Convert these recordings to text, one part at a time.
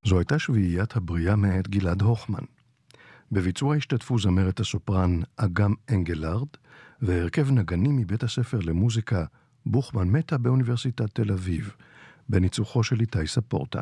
זו הייתה שביעיית הבריאה מאת גלעד הוכמן. בביצוע השתתפו זמרת הסופרן אגם אנגלרד, והרכב נגנים מבית הספר למוזיקה בוכמן מטה באוניברסיטת תל אביב, בניצוחו של איתי ספורטה.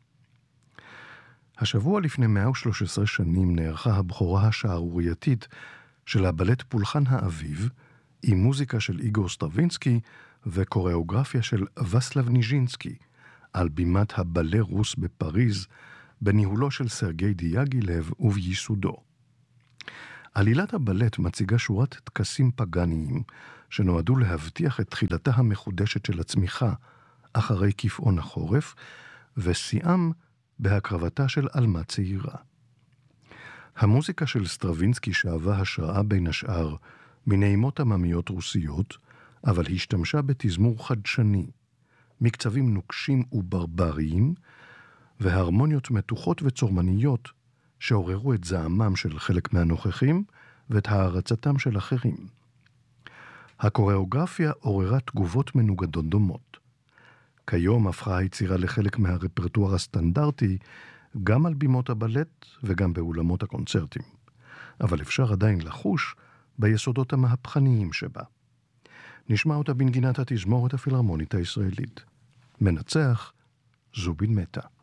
השבוע לפני 113 שנים נערכה הבכורה השערורייתית של הבלט פולחן האביב, עם מוזיקה של איגור סטרווינסקי וקוריאוגרפיה של וסלב ניז'ינסקי, על בימת הבלה רוס בפריז, בניהולו של סרגי דיאגילב ובייסודו. עלילת הבלט מציגה שורת טקסים פגניים, שנועדו להבטיח את תחילתה המחודשת של הצמיחה אחרי כפעון החורף, ושיאם בהקרבתה של אלמה צעירה. המוזיקה של סטרווינסקי שאבה השראה בין השאר מנעימות עממיות רוסיות, אבל השתמשה בתזמור חדשני, מקצבים נוקשים וברבריים, והרמוניות מתוחות וצורמניות שעוררו את זעמם של חלק מהנוכחים ואת הערצתם של אחרים. הקוריאוגרפיה עוררה תגובות מנוגדות דומות. כיום הפכה היצירה לחלק מהרפרטואר הסטנדרטי, גם על בימות הבלט וגם באולמות הקונצרטים. אבל אפשר עדיין לחוש ביסודות המהפכניים שבה. נשמע אותה בנגינת התזמורת הפילהרמונית הישראלית. מנצח זובין מטה.